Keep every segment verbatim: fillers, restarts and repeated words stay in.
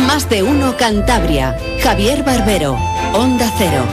Más de uno Cantabria. Javier Barbero, Onda Cero.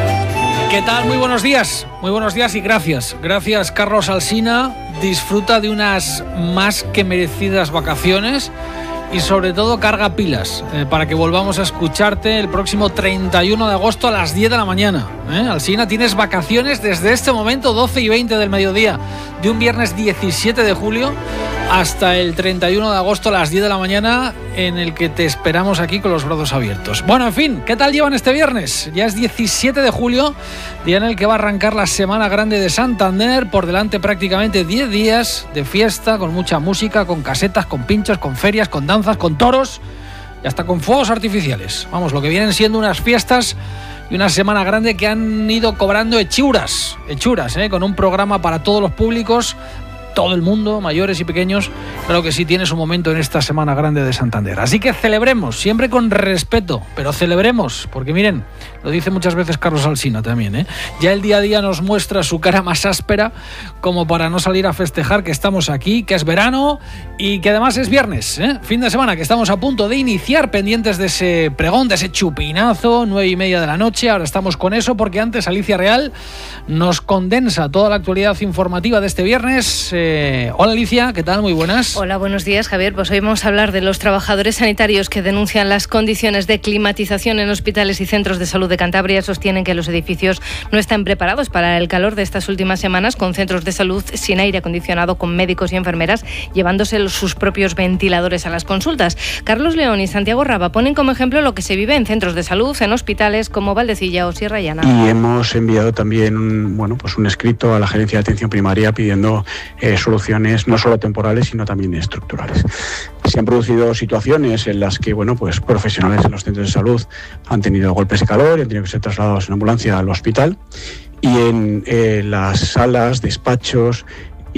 ¿Qué tal? Muy buenos días. Muy buenos días y gracias. Gracias, Carlos Alsina. Disfruta de unas más que merecidas vacaciones y sobre todo carga pilas eh, para que volvamos a escucharte el próximo treinta y uno de agosto a las diez de la mañana. ¿eh? Alsina, tienes vacaciones desde este momento, doce y veinte del mediodía, de un viernes diecisiete de julio hasta el treinta y uno de agosto a las diez de la mañana, en el que te esperamos aquí con los brazos abiertos. Bueno, en fin, ¿qué tal llevan este viernes? Ya es diecisiete de julio, día en el que va a arrancar la Semana Grande de Santander. Por delante prácticamente diez días de fiesta, con mucha música, con casetas, con pinchos, con ferias, con danzas, con toros y hasta con fuegos artificiales. Vamos, lo que vienen siendo unas fiestas y una Semana Grande que han ido cobrando hechuras, hechuras, ¿eh? Con un programa para todos los públicos, todo el mundo, mayores y pequeños. Claro que sí, tiene su momento en esta Semana Grande de Santander. Así que celebremos, siempre con respeto, pero celebremos, porque miren, lo dice muchas veces Carlos Alsina también, ¿eh? Ya el día a día nos muestra su cara más áspera, como para no salir a festejar que estamos aquí, que es verano y que además es viernes, ¿eh? Fin de semana que estamos a punto de iniciar, pendientes de ese pregón, de ese chupinazo, nueve y media de la noche. Ahora estamos con eso, porque antes Alicia Real nos condensa toda la actualidad informativa de este viernes. Eh, Hola Alicia, ¿qué tal? Muy buenas. Hola, buenos días, Javier. Pues hoy vamos a hablar de los trabajadores sanitarios que denuncian las condiciones de climatización en hospitales y centros de salud de Cantabria. Sostienen que los edificios no están preparados para el calor de estas últimas semanas, con centros de salud sin aire acondicionado, con médicos y enfermeras llevándose sus propios ventiladores a las consultas. Carlos León y Santiago Raba ponen como ejemplo lo que se vive en centros de salud, en hospitales como Valdecilla o Sierra Llana. Y hemos enviado también un, bueno, pues un escrito a la Gerencia de Atención Primaria pidiendo eh, soluciones no solo temporales, sino también estructurales. Se han producido situaciones en las que, bueno, pues profesionales en los centros de salud han tenido golpes de calor y han tenido que ser trasladados en ambulancia al hospital, y en eh, las salas, despachos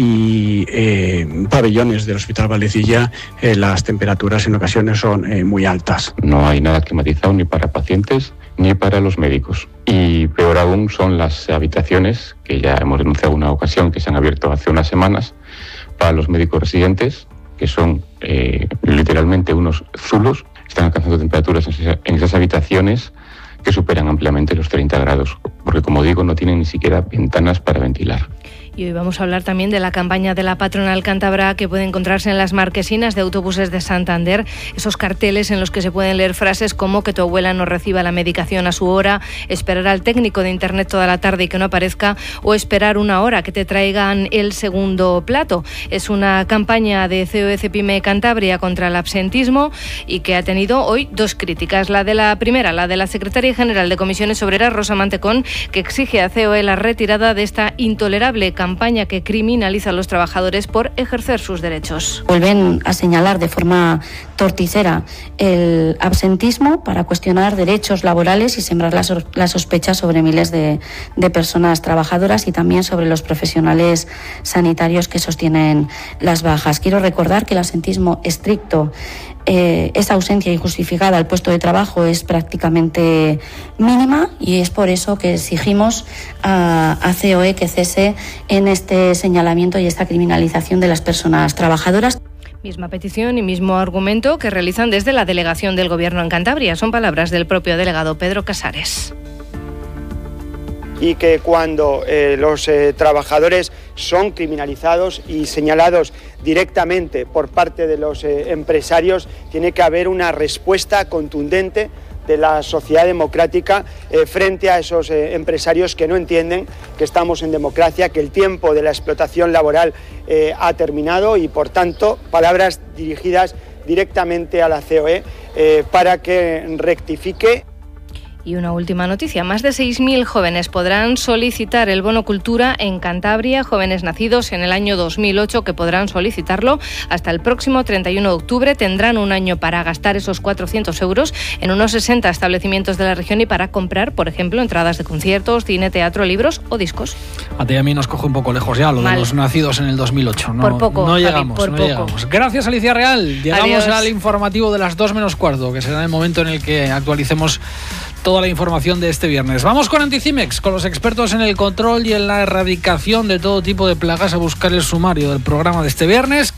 y eh, pabellones del Hospital Valdecilla eh, las temperaturas en ocasiones son eh, muy altas. No hay nada climatizado ni para pacientes ni para los médicos. Y peor aún son las habitaciones, que ya hemos denunciado una ocasión, que se han abierto hace unas semanas, para los médicos residentes, que son eh, literalmente unos zulos. Están alcanzando temperaturas en esas habitaciones que superan ampliamente los treinta grados, porque, como digo, no tienen ni siquiera ventanas para ventilar. Y hoy vamos a hablar también de la campaña de la patronal cántabra, que puede encontrarse en las marquesinas de autobuses de Santander, esos carteles en los que se pueden leer frases como que tu abuela no reciba la medicación a su hora, esperar al técnico de internet toda la tarde y que no aparezca, o esperar una hora que te traigan el segundo plato. Es una campaña de C O E Cepime Cantabria contra el absentismo y que ha tenido hoy dos críticas. La de la primera, la de la secretaria general de Comisiones Obreras, Rosa Mantecón, que exige a C O E la retirada de esta intolerable campaña campaña que criminaliza a los trabajadores por ejercer sus derechos. Vuelven a señalar de forma torticera el absentismo para cuestionar derechos laborales y sembrar la, so- la sospecha sobre miles de, de personas trabajadoras y también sobre los profesionales sanitarios que sostienen las bajas. Quiero recordar que el absentismo estricto, Eh, esa ausencia injustificada al puesto de trabajo, es prácticamente mínima, y es por eso que exigimos a, a C O E que cese en este señalamiento y esta criminalización de las personas trabajadoras. Misma petición y mismo argumento que realizan desde la delegación del Gobierno en Cantabria. Son palabras del propio delegado Pedro Casares. Y que cuando eh, los eh, trabajadores son criminalizados y señalados directamente por parte de los eh, empresarios, tiene que haber una respuesta contundente de la sociedad democrática eh, frente a esos eh, empresarios que no entienden que estamos en democracia, que el tiempo de la explotación laboral eh, ha terminado, y por tanto palabras dirigidas directamente a la C O E eh, para que rectifique. Y una última noticia, más de seis mil jóvenes podrán solicitar el bono cultura en Cantabria, jóvenes nacidos en el año dos mil ocho que podrán solicitarlo hasta el próximo treinta y uno de octubre. Tendrán un año para gastar esos cuatrocientos euros en unos sesenta establecimientos de la región y para comprar, por ejemplo, entradas de conciertos, cine, teatro, libros o discos. A ti y a mí nos coge un poco lejos ya lo Mal. de los nacidos en el dos mil ocho. No, por poco, no Javi, llegamos, por no poco. llegamos. Gracias, Alicia Real. Llegamos Adiós. al informativo de las dos menos cuarto, que será el momento en el que actualicemos toda la información de este viernes. Vamos con Anticimex, con los expertos en el control y en la erradicación de todo tipo de plagas, a buscar el sumario del programa de este viernes.